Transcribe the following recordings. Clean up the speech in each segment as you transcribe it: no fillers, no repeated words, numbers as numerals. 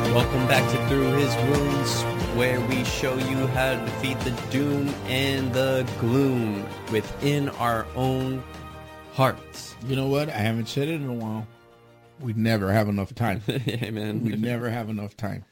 Welcome back to Through His Wounds, where we show you how to defeat the doom and the gloom within our own hearts. You know what? I haven't said it in a while. We never have enough time. Amen. We never have enough time.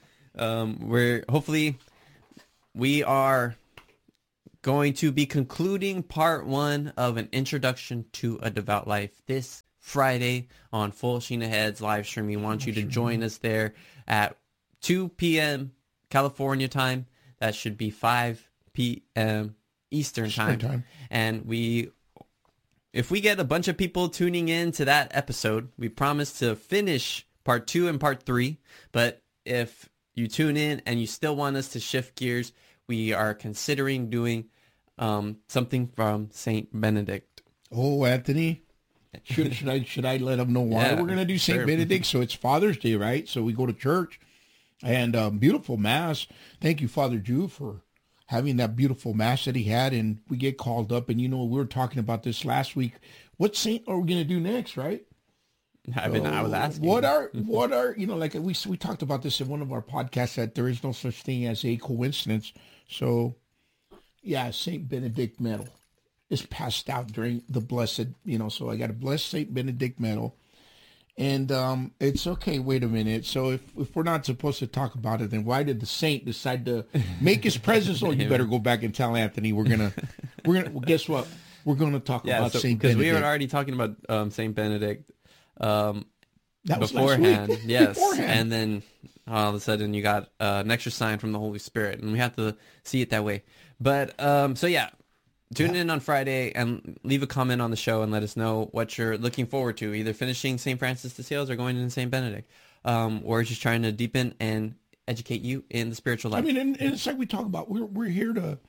We are going to be concluding part 1 of an introduction to a devout life this Friday on Full Sheen Ahead's live stream. We want you to join us there at 2 p.m. California time. That should be 5 p.m. Eastern time. And if we get a bunch of people tuning in to that episode, we promise to finish part 2 and part 3. But if you tune in and you still want us to shift gears, we are considering doing something from Saint Benedict. Oh, Anthony, should I let them know why we're going to do Saint Benedict? So it's Father's Day, right? So we go to church and beautiful mass. Thank you, Father Jew, for having that beautiful mass that he had. And we get called up, and we were talking about this last week. What saint are we going to do next, right? I was asking. What are like we talked about this in one of our podcasts, that there is no such thing as a coincidence. So yeah, Saint Benedict medal is passed out during the blessed, so I got a blessed Saint Benedict medal. And it's okay, wait a minute. So if we're not supposed to talk about it, then why did the saint decide to make his presence? Oh, you better go back and tell Anthony we're gonna well, guess what? We're gonna talk about Saint Benedict. Because we were already talking about Saint Benedict that was beforehand. Last week. Yes. Beforehand. And then all of a sudden you got an extra sign from the Holy Spirit, and we have to see it that way. But tune in on Friday and leave a comment on the show and let us know what you're looking forward to, either finishing St. Francis de Sales or going into St. Benedict. Or just trying to deepen and educate you in the spiritual life. I mean, and it's like we talk about, we're here to,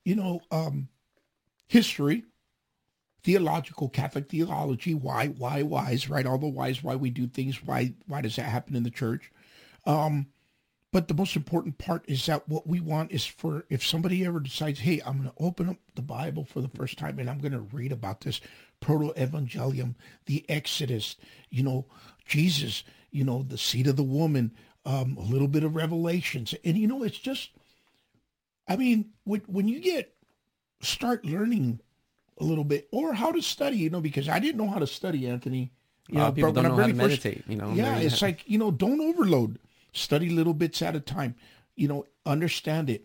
history, theological, Catholic theology, whys, right? All the whys, why we do things, why does that happen in the church? But the most important part is that what we want is for, if somebody ever decides, hey, I'm going to open up the Bible for the first time and I'm going to read about this proto-evangelium, the Exodus, Jesus, the seed of the woman, a little bit of Revelations. And, it's just, I mean, when you start learning a little bit, or how to study, because I didn't know how to study, Anthony. People don't know how to meditate, Yeah, it's like, don't overload. Study little bits at a time, understand it,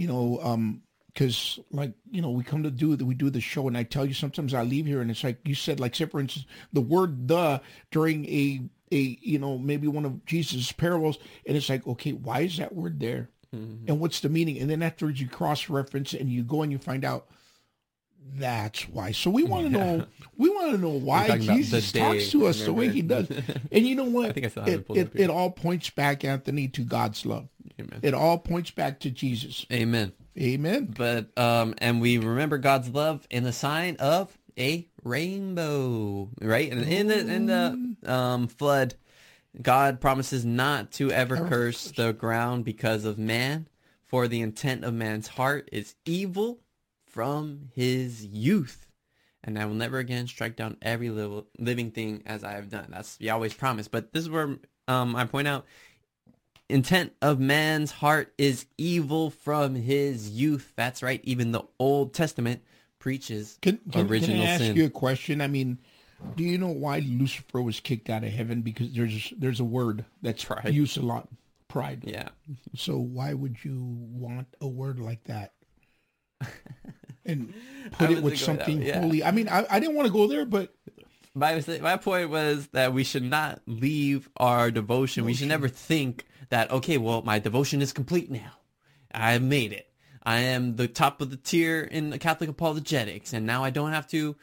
because we come to we do the show, and I tell you, sometimes I leave here and it's like you said, like say for instance, the word "the" during a maybe one of Jesus' parables, and it's like, okay, why is that word there? Mm-hmm. And what's the meaning? And then afterwards you cross-reference and you go and you find out that's why. So we want to know. We want to know why Jesus talks to us the way he does. And you know what? I think I still have it all points back, Anthony, to God's love. Amen. It all points back to Jesus. Amen. Amen. But and we remember God's love in the sign of a rainbow, right? And in the flood, God promises not to ever curse the ground because of man, for the intent of man's heart is evil from his youth, and I will never again strike down every living thing as I have done. That's Yahweh's promise. But this is where I point out, intent of man's heart is evil from his youth. That's right. Even the Old Testament preaches original sin. Can I ask you a question? I mean, do you know why Lucifer was kicked out of heaven? Because there's a word that's used a lot, pride. Yeah. So why would you want a word like that? And put it with something holy. I mean, I didn't want to go there, but my point was that we should not leave our devotion. We should never think that, okay, well, my devotion is complete now. I have made it. I am the top of the tier in the Catholic apologetics, and now I don't have to,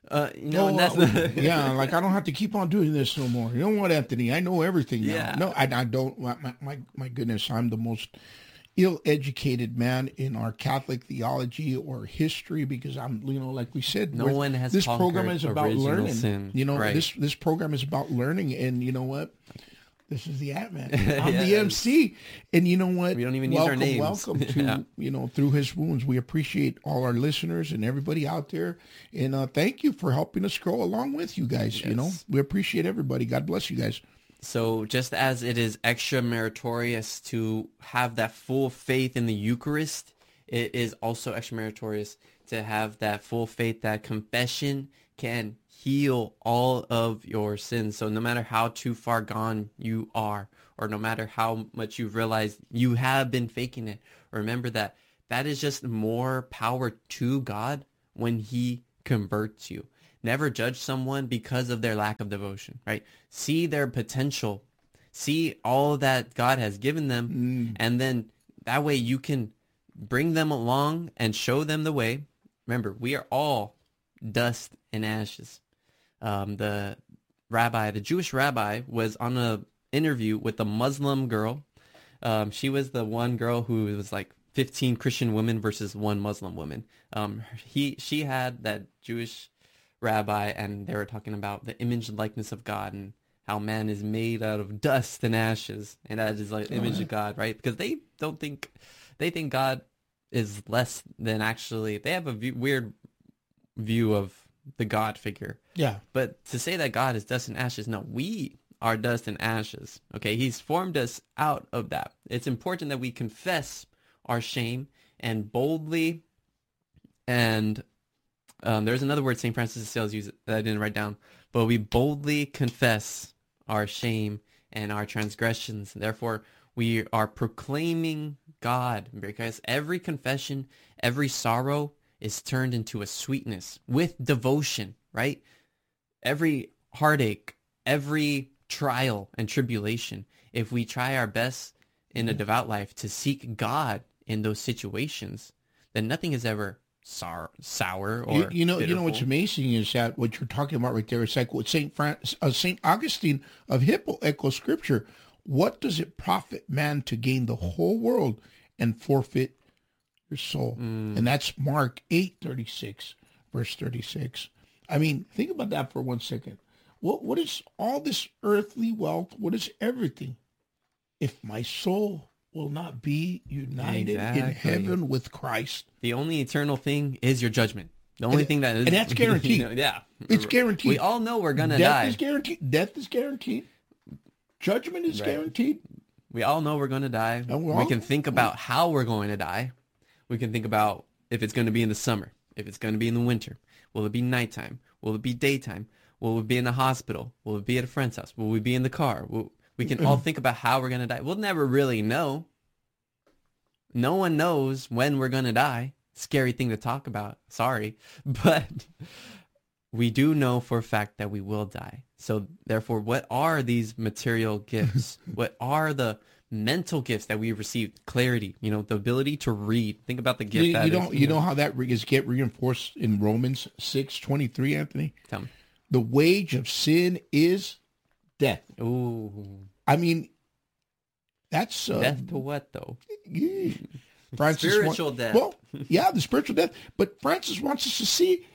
yeah, like I don't have to keep on doing this no more. You know what, Anthony? I know everything now. Yeah. No, I don't. My goodness, I'm the most ill-educated man in our Catholic theology or history, because I'm, like we said, no one has this program is about learning. Sin. Right. This program is about learning, and you know what? This is the At-Man. I'm the MC, and you know what? We don't even use our names. Welcome to Through His Wounds. We appreciate all our listeners and everybody out there, and thank you for helping us grow along with you guys. Yes. We appreciate everybody. God bless you guys. So just as it is extra meritorious to have that full faith in the Eucharist, it is also extra meritorious to have that full faith that confession can heal all of your sins. So no matter how too far gone you are, or no matter how much you've realized you have been faking it, remember that that is just more power to God when he converts you. Never judge someone because of their lack of devotion, right? See their potential. See all that God has given them. And then that way you can bring them along and show them the way. Remember, we are all dust and ashes. The Jewish rabbi, was on a interview with a Muslim girl. She was the one girl who was like 15 Christian women versus one Muslim woman. She had that Jewish rabbi, and they were talking about the image and likeness of God and how man is made out of dust and ashes, and that is like image of God, right? Because they think God is less than actually. They have a weird view of the God figure. Yeah. But to say that God is dust and ashes, no, we are dust and ashes. Okay, he's formed us out of that. It's important that we confess our shame and boldly, and there's another word St. Francis of Sales uses that I didn't write down, but we boldly confess our shame and our transgressions. Therefore, we are proclaiming God, because every confession, every sorrow is turned into a sweetness with devotion, right? Every heartache, every trial and tribulation, if we try our best in a devout life to seek God in those situations, then nothing is ever sour or you know pitiful. what's amazing is that what you're talking about right there is like what Saint Augustine of Hippo echoes scripture. What does it profit man to gain the whole world and forfeit your soul? And that's Mark 8:36, verse 36. I mean, think about that for 1 second. What is all this earthly wealth? What is everything if my soul will not be united in heaven with Christ? The only eternal thing is your judgment. The only thing that is, and that's guaranteed. Yeah, It's guaranteed. We all know we're gonna die. Death is guaranteed. Death is guaranteed. Judgment is guaranteed. We all know we're gonna die. We can think about how we're going to die. We can think about if it's going to be in the summer, if it's going to be in the winter. Will it be nighttime? Will it be daytime? Will we be in the hospital? Will it be at a friend's house? Will we be in the car? We can all think about how we're going to die. We'll never really know. No one knows when we're going to die. Scary thing to talk about. Sorry. But we do know for a fact that we will die. So therefore, what are these material gifts? What are the mental gifts that we received? Clarity, the ability to read. Think about the gift. You know how that is get reinforced in Romans 6:23, Anthony? Tell me. The wage of sin is death. Ooh. I mean, that's death to what though? Spiritual death. Well, yeah, the spiritual death. But Francis wants us to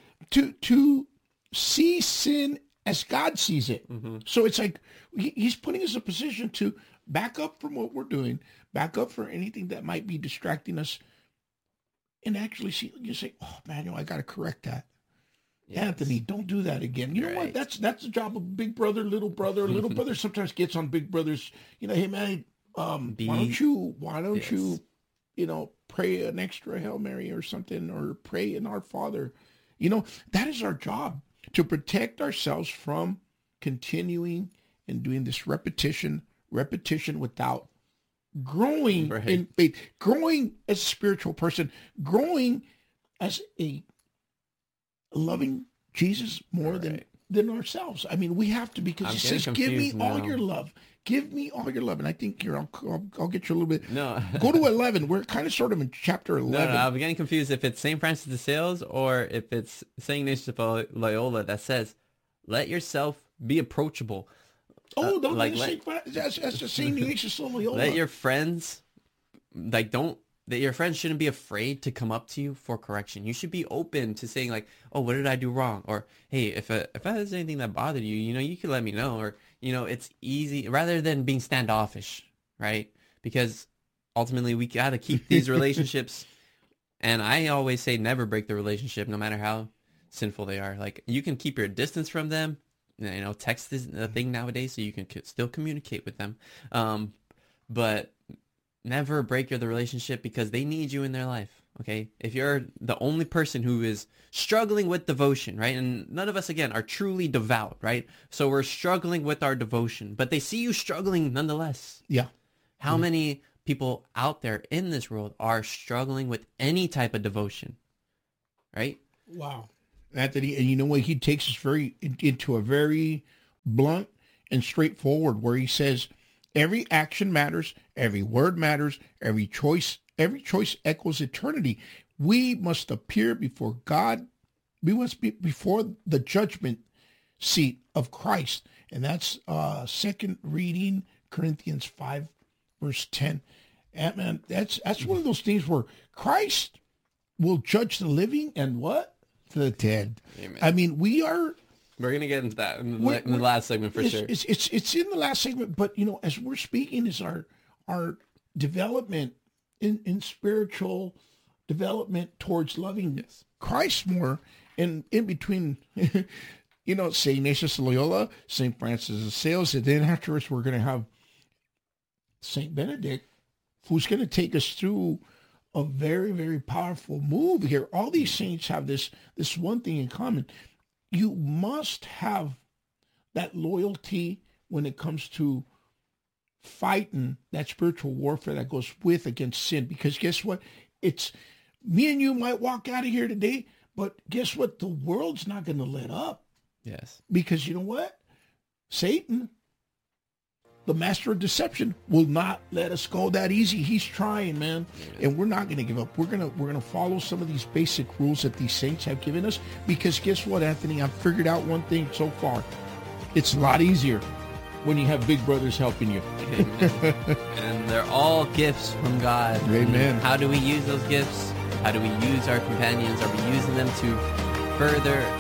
see sin as God sees it. Mm-hmm. So it's like he's putting us in a position to back up from what we're doing, back up for anything that might be distracting us, and actually see. You say, "Oh, Manuel, I got to correct that." Yes. Anthony, don't do that again. You know what? That's the job of big brother, little brother. Little brother sometimes gets on big brother's. Hey man, why don't you, pray an extra Hail Mary or something, or pray in Our Father. That is our job, to protect ourselves from continuing and doing this repetition without growing in faith, growing as a spiritual person, growing as a loving Jesus more than ourselves. I mean, we have to, because he says, "Give me all your love. Give me all your love." And I think here, I'll get you a little bit. No. Go to 11. We're kind of sort of in chapter 11. No, I'm getting confused if it's St. Francis de Sales or if it's St. Ignatius of Loyola that says, "Let yourself be approachable." Oh, don't that's St. Ignatius of Loyola. Let your friends, that your friends shouldn't be afraid to come up to you for correction. You should be open to saying like, "Oh, what did I do wrong?" Or, "Hey, if there's anything that bothered you, you can let me know." Or, it's easy, rather than being standoffish, right? Because ultimately we got to keep these relationships. And I always say never break the relationship, no matter how sinful they are. Like, you can keep your distance from them. text is a thing nowadays, so you can still communicate with them. But never break the relationship because they need you in their life. Okay, if you're the only person who is struggling with devotion, right? And none of us, again, are truly devout, right? So we're struggling with our devotion, but they see you struggling nonetheless. Yeah. How many people out there in this world are struggling with any type of devotion, right? Wow. Anthony, and you know what? He takes us into a very blunt and straightforward where he says, every action matters, every word matters, every choice echoes eternity. We must appear before God. We must be before the judgment seat of Christ. And that's second reading, Corinthians 5, verse 10. And man, that's one of those things where Christ will judge the living and what? The dead. Amen. I mean, we're going to get into that in the last segment for sure. It's in the last segment, but as we're speaking is our development in spiritual development towards loving Christ more, and in between, St. Ignatius of Loyola, St. Francis of Sales, and then afterwards we're going to have St. Benedict, who's going to take us through a very, very powerful move here. All these saints have this one thing in common. You must have that loyalty when it comes to fighting that spiritual warfare that goes against sin. Because guess what? It's me and you might walk out of here today, but guess what? The world's not going to let up. Yes. Because you know what? Satan, the master of deception, will not let us go that easy. He's trying, man. Yeah. And we're not going to give up. We're going to follow some of these basic rules that these saints have given us. Because guess what, Anthony? I've figured out one thing so far. It's a lot easier when you have big brothers helping you. And they're all gifts from God. Amen. And how do we use those gifts? How do we use our companions? Are we using them to further